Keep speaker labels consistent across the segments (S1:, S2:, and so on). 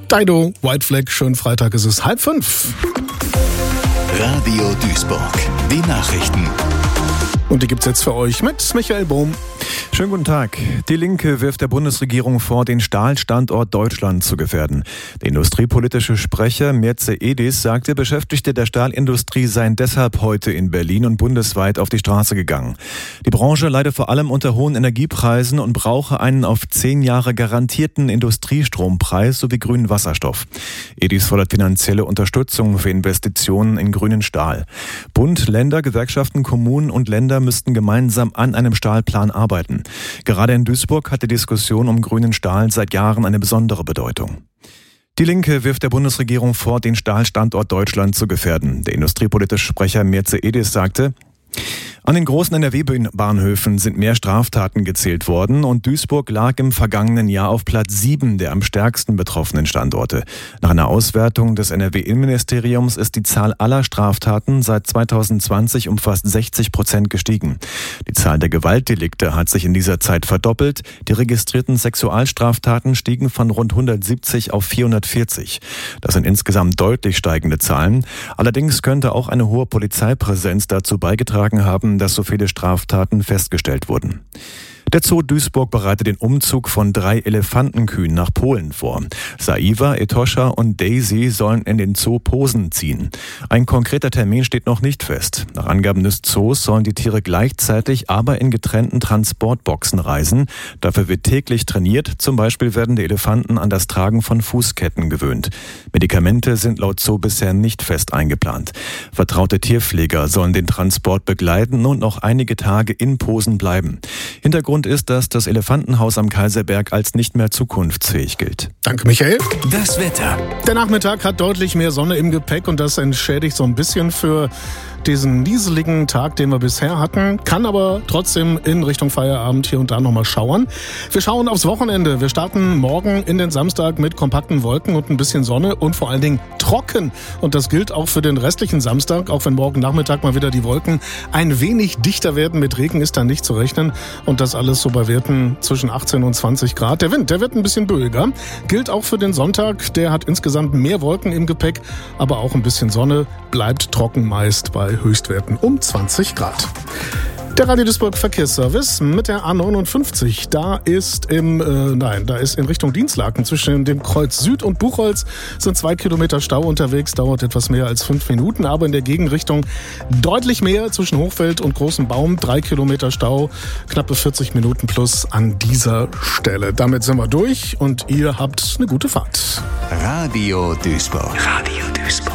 S1: Dido, White Flag, schönen Freitag, es ist 4:30.
S2: Radio Duisburg, die Nachrichten.
S1: Und die gibt's jetzt für euch mit Michael Bohm.
S3: Schönen guten Tag. Die Linke wirft der Bundesregierung vor, den Stahlstandort Deutschland zu gefährden. Der industriepolitische Sprecher Mircea Ediz sagte, Beschäftigte der Stahlindustrie seien deshalb heute in Berlin und bundesweit auf die Straße gegangen. Die Branche leide vor allem unter hohen Energiepreisen und brauche einen auf 10 Jahre garantierten Industriestrompreis sowie grünen Wasserstoff. Ediz fordert finanzielle Unterstützung für Investitionen in grünen Stahl. Bund, Länder, Gewerkschaften, Kommunen und Länder müssten gemeinsam an einem Stahlplan arbeiten. Gerade in Duisburg hat die Diskussion um grünen Stahl seit Jahren eine besondere Bedeutung. Die Linke wirft der Bundesregierung vor, den Stahlstandort Deutschland zu gefährden. Der industriepolitische Sprecher Mircea Ediz sagte, an den großen NRW-Bahnhöfen sind mehr Straftaten gezählt worden und Duisburg lag im vergangenen Jahr auf Platz 7 der am stärksten betroffenen Standorte. Nach einer Auswertung des NRW-Innenministeriums ist die Zahl aller Straftaten seit 2020 um fast 60% gestiegen. Die Zahl der Gewaltdelikte hat sich in dieser Zeit verdoppelt. Die registrierten Sexualstraftaten stiegen von rund 170 auf 440. Das sind insgesamt deutlich steigende Zahlen. Allerdings könnte auch eine hohe Polizeipräsenz dazu beigetragen haben, dass so viele Straftaten festgestellt wurden. Der Zoo Duisburg bereitet den Umzug von 3 Elefantenkühen nach Polen vor. Saiwa, Etosha und Daisy sollen in den Zoo Posen ziehen. Ein konkreter Termin steht noch nicht fest. Nach Angaben des Zoos sollen die Tiere gleichzeitig, aber in getrennten Transportboxen reisen. Dafür wird täglich trainiert. Zum Beispiel werden die Elefanten an das Tragen von Fußketten gewöhnt. Medikamente sind laut Zoo bisher nicht fest eingeplant. Vertraute Tierpfleger sollen den Transport begleiten und noch einige Tage in Posen bleiben. Hintergrund ist, dass das Elefantenhaus am Kaiserberg als nicht mehr zukunftsfähig gilt.
S1: Danke, Michael.
S2: Das Wetter.
S1: Der Nachmittag hat deutlich mehr Sonne im Gepäck und das entschädigt so ein bisschen für diesen nieseligen Tag, den wir bisher hatten, kann aber trotzdem in Richtung Feierabend hier und da nochmal schauern. Wir schauen aufs Wochenende. Wir starten morgen in den Samstag mit kompakten Wolken und ein bisschen Sonne und vor allen Dingen trocken. Und das gilt auch für den restlichen Samstag, auch wenn morgen Nachmittag mal wieder die Wolken ein wenig dichter werden. Mit Regen ist da nicht zu rechnen und das alles so bei Werten zwischen 18 und 20 Grad. Der Wind, der wird ein bisschen böiger. Gilt auch für den Sonntag. Der hat insgesamt mehr Wolken im Gepäck, aber auch ein bisschen Sonne. Bleibt trocken meist bei Höchstwerten um 20 Grad. Der Radio Duisburg Verkehrsservice mit der A59. Da ist in Richtung Dienstlaken zwischen dem Kreuz Süd und Buchholz sind 2 Kilometer Stau unterwegs. Dauert etwas mehr als 5 Minuten, aber in der Gegenrichtung deutlich mehr zwischen Hochfeld und Großem Baum. 3 Kilometer Stau, knappe 40 Minuten plus an dieser Stelle. Damit sind wir durch und ihr habt eine gute Fahrt.
S2: Radio Duisburg. Radio Duisburg.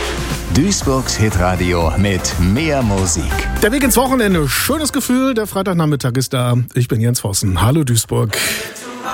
S2: Duisburgs Hitradio mit mehr Musik.
S1: Der Weg ins Wochenende. Schönes Gefühl. Der Freitagnachmittag ist da. Ich bin Jens Vossen. Hallo Duisburg.